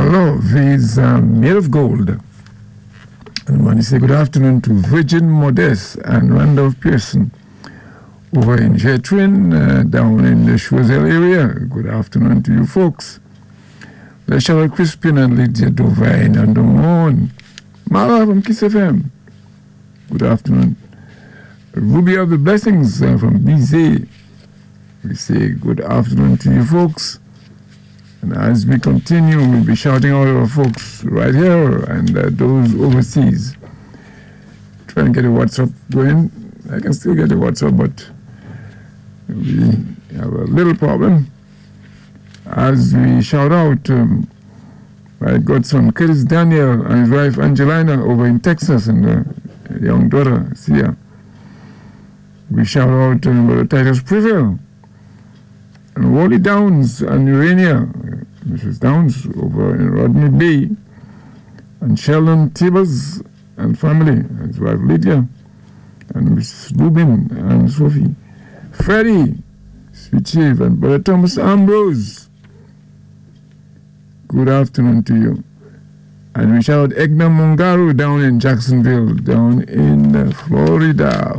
love is made of gold. And I want to say good afternoon to Virgin Modest and Randolph Pearson over in Jetrin, down in the Choiseul area. Good afternoon to you folks. Leshawal Crispin and Lydia Dovine and Domon. Mara from Kiss FM. Good afternoon. Ruby of the Blessings from BZ. We say good afternoon to you folks. And as we continue, we'll be shouting out our folks right here and those overseas. Trying to get a WhatsApp going. I can still get a WhatsApp, but we have a little problem. As we shout out my godson Curtis Daniel and his wife Angelina over in Texas and young daughter Sia. We shout out Titus Prevail and Wally Downs and Urania, Mrs. Downs over in Rodney Bay, and Sheldon Tibbers and family, his wife Lydia, and Mrs. Rubin and Sophie, Freddie, Sweet Chief, and Brother Thomas Ambrose. Good afternoon to you. And we shout out Egna Mungaro down in Jacksonville, down in Florida.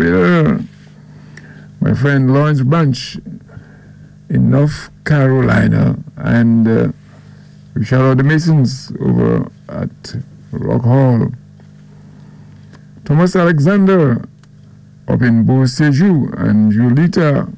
My friend Lawrence Branch in North Carolina, and we shout out the Masons over at Rock Hall. Thomas Alexander up in Beausejour, and Julita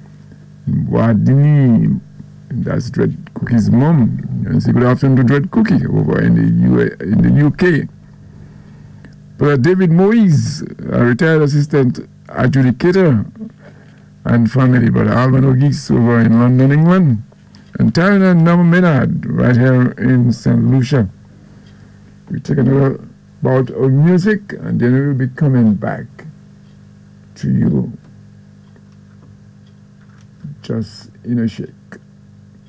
Wadini, that's Dread Cookie's mom. And say good afternoon to Dread Cookie over in the UK. Brother David Moise, a retired assistant adjudicator, and family, Brother Alvin O'Geese over in London, England, and Taryn and Norma Menard right here in St. Lucia. We take another bout of music and then we'll be coming back to you just in a shake.